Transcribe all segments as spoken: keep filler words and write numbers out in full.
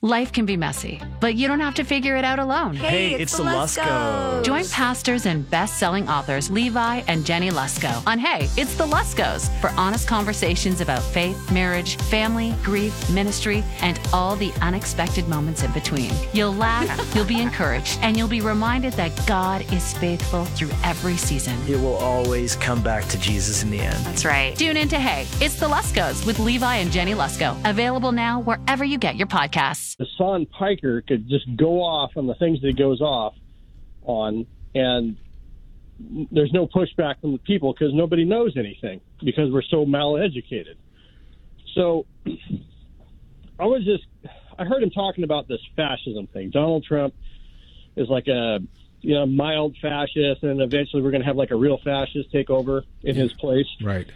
Life can be messy, but you don't have to figure it out alone. Hey, it's, it's the Luskos. Join pastors and best-selling authors Levi and Jenny Lusko on Hey, It's the Luskos for honest conversations about faith, marriage, family, grief, ministry, and all the unexpected moments in between. You'll laugh, you'll be encouraged, and you'll be reminded that God is faithful through every season. It will always come back to Jesus in the end. That's right. Tune in to Hey, It's the Luskos with Levi and Jenny Lusko. Available now wherever you get your podcasts. Hassan Piker could just go off on the things that he goes off on, and there's no pushback from the people because nobody knows anything because we're so mal-educated. So I was just, I heard him talking about this fascism thing. Donald Trump is like a, you know, mild fascist, and eventually we're going to have like a real fascist take over in his place. Right.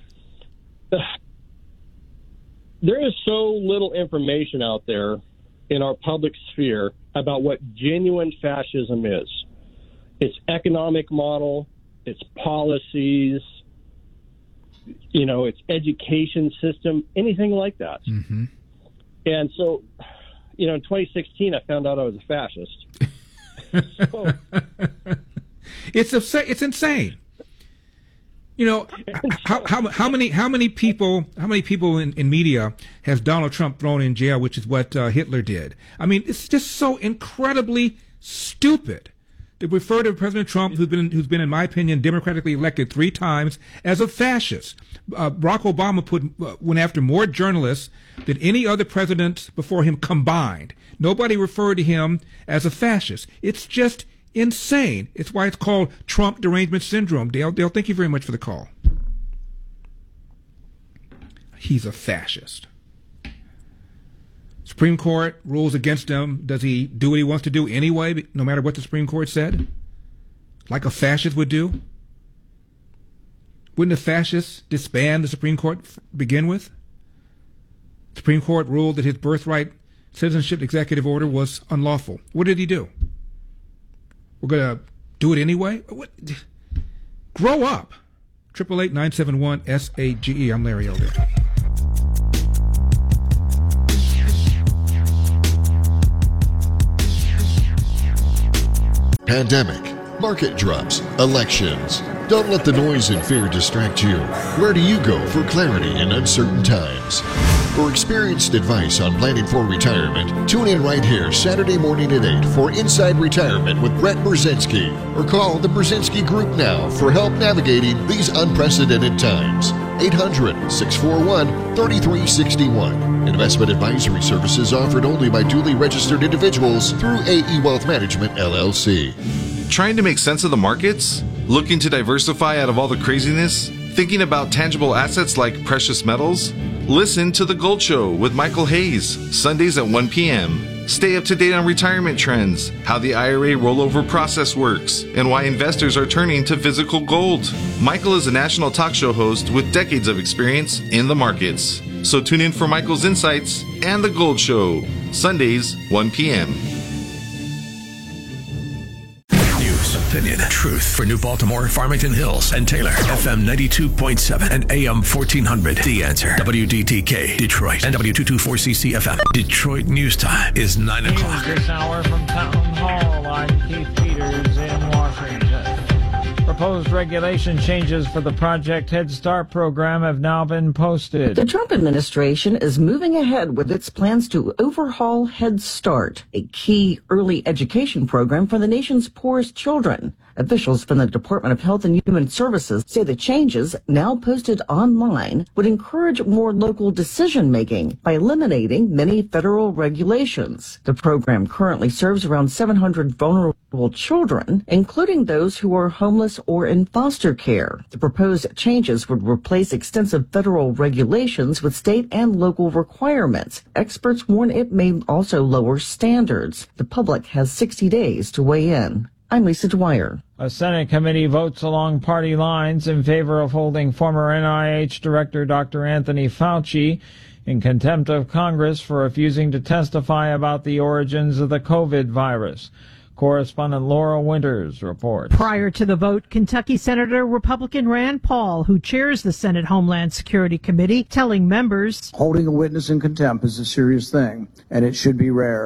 There is so little information out there in our public sphere about what genuine fascism is. Its economic model, its policies, you know, its education system, anything like that. Mm-hmm. And so, you know, in twenty sixteen, I found out I was a fascist. so, it's a, it's insane. You know, how, how how many how many people how many people in, in media has Donald Trump thrown in jail, which is what uh, Hitler did? I mean, it's just so incredibly stupid to refer to President Trump, who's been who's been, in my opinion, democratically elected three times, as a fascist. Uh, Barack Obama put uh, went after more journalists than any other president before him combined. Nobody referred to him as a fascist. It's just insane. It's why it's called Trump derangement syndrome. Dale, Dale, thank you very much for the call. He's a fascist. Supreme Court rules against him. Does he do what he wants to do anyway, no matter what the Supreme Court said? Like a fascist would do? Wouldn't a fascist disband the Supreme Court to begin with? The Supreme Court ruled that his birthright citizenship executive order was unlawful. What did he do? We're going to do it anyway? What? Grow up. eight eight eight, nine seven one, S A G E. I'm Larry Elder. Pandemic, market drops, elections. Don't let the noise and fear distract you. Where do you go for clarity in uncertain times? For experienced advice on planning for retirement, tune in right here Saturday morning at eight for Inside Retirement with Brett Brzezinski, or call the Brzezinski Group now for help navigating these unprecedented times. eight hundred, six four one, three three six one. Investment advisory services offered only by duly registered individuals through A E Wealth Management, L L C. Trying to make sense of the markets? Looking to diversify out of all the craziness? Thinking about tangible assets like precious metals? Listen to The Gold Show with Michael Hayes, Sundays at one p.m. Stay up to date on retirement trends, how the I R A rollover process works, and why investors are turning to physical gold. Michael is a national talk show host with decades of experience in the markets. So tune in for Michael's insights and The Gold Show, Sundays, one p.m. Opinion, truth for New Baltimore, Farmington Hills, and Taylor. F M ninety-two point seven and A M fourteen hundred. The Answer. W D T K, Detroit, and W two twenty-four C C F M. Detroit News Time is nine o'clock. This hour from Town Hall, I'm Keith Peters in Washington. Proposed regulation changes for the Project Head Start program have now been posted. The Trump administration is moving ahead with its plans to overhaul Head Start, a key early education program for the nation's poorest children. Officials from the Department of Health and Human Services say the changes, now posted online, would encourage more local decision-making by eliminating many federal regulations. The program currently serves around seven hundred vulnerable children, including those who are homeless or in foster care. The proposed changes would replace extensive federal regulations with state and local requirements. Experts warn it may also lower standards. The public has sixty days to weigh in. I'm Lisa Dwyer. A Senate committee votes along party lines in favor of holding former N I H Director Doctor Anthony Fauci in contempt of Congress for refusing to testify about the origins of the COVID virus. Correspondent Laura Winters reports. Prior to the vote, Kentucky Senator Republican Rand Paul, who chairs the Senate Homeland Security Committee, telling members, holding a witness in contempt is a serious thing, and it should be rare.